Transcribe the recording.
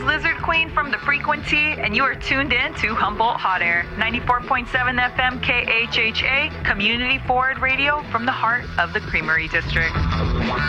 Lizard Queen from the Frequency, and you are tuned in to Humboldt Hot Air, 94.7 FM KHHA, community forward radio from the heart of the Creamery District.